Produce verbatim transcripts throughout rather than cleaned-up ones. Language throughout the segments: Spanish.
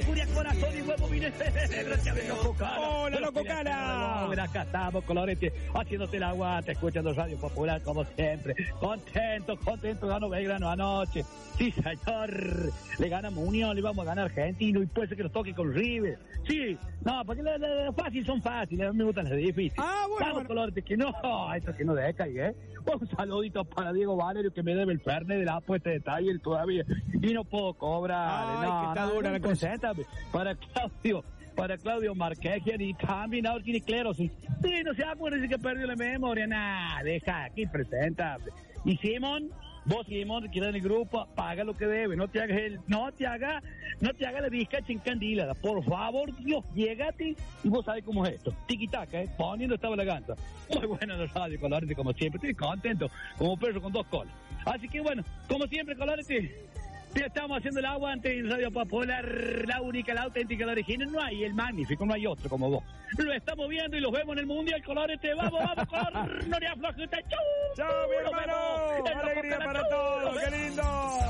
lujuria, corazón y huevo, vine. Gracias de Loco Cala. Hola, Loco Cala. Acá estamos, Colorete, haciéndote el aguante, escuchando Radio Popular como siempre. Contento, contento, ganó Belgrano anoche. Sí, señor. Le ganamos Unión, le vamos a ganar Argentino y puede ser que nos toque con River. Sí, no, porque las la, la fáciles son fáciles, a mí me gustan las difíciles. Ah, bueno. Vamos, bueno. Colorete, que no, esto que no deja, ¿eh? Un saludito para Diego Valerio, que me debe el Fernet de la apuesta de Taller todavía. Y no puedo cobrar. Ay, no, que está no, dura no, la cosa. preséntame. Para Claudio. Para Claudio Marquez y también ahora tiene clerosis. Sí, no se acuerda que perdió la memoria. Nada, deja aquí, presenta. Y Simón, vos Simón, que era en el grupo, paga lo que debe. No te hagas el, no te hagas, no te hagas la bizcacha encandilada. Por favor, Dios, llégate y vos sabés cómo es esto. Tiquitaca, eh, poniendo estaba la ganta. Muy bueno los radios, Colorete, como siempre. Estoy contento, como perro con dos colas. Así que bueno, como siempre, Colorete. Ya estamos haciendo el aguante en Radio Popular, la única, la auténtica, la original. No hay el magnífico, no hay otro como vos. Lo estamos viendo y los vemos en el Mundial, Colorete. Vamos, vamos, color, no le aflojes. ¡Chau! ¡Chao, mi hermano! ¡Alegría para todos! ¡Qué lindo!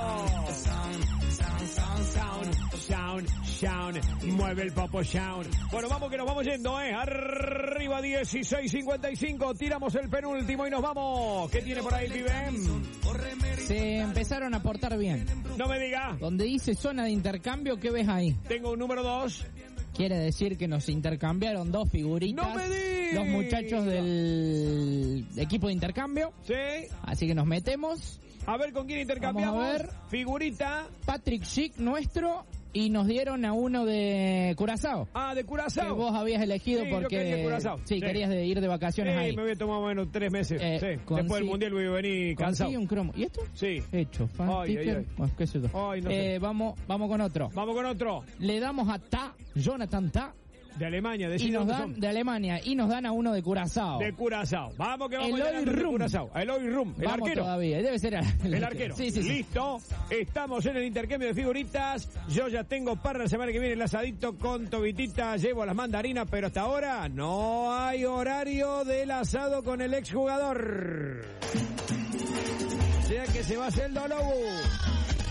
Sound, sound, sound, mueve el popo sound. Bueno, vamos que nos vamos yendo, eh. Arriba dieciséis cincuenta y cinco, tiramos el penúltimo y nos vamos. ¿Qué tiene por ahí, pibe? Se empezaron a portar bien. No me diga. Donde dice zona de intercambio, ¿qué ves ahí? Tengo un número dos. Quiere decir que nos intercambiaron dos figuritas. ¡No me digas! Los muchachos del equipo de intercambio. Sí. Así que nos metemos. A ver con quién intercambiamos. Vamos a ver. Figurita. Patrick Schick, nuestro. Y nos dieron a uno de Curazao. Ah, de Curazao. Que vos habías elegido Sí, yo porque... quería Curazao. Sí, Sí. querías de ir de vacaciones Sí, ahí. me voy a tomar más o menos tres meses. Eh, sí. consi- Después del Mundial voy a venir cansado. Consigue un cromo. ¿Y esto? Sí. Hecho. Fan Ay, ticker. ay, ay. Bueno, qué sé yo. Ay, no sé. eh, vamos, vamos con otro. Vamos con otro. Le damos a Ta, Jonathan Ta, De Alemania, de y nos dan de Alemania, y nos dan a uno de Curazao. De Curazao. Vamos que vamos Eloy a llegar de Rum. Curazao. Eloy Rum, el Vamos arquero. todavía, debe ser el, El arquero. Sí, sí, sí. Listo. Estamos en el intercambio de figuritas. Yo ya tengo para la semana que viene el asadito con Tobitita. Llevo las mandarinas, pero hasta ahora no hay horario del asado con el exjugador. O sea que se va a hacer el Dolobu.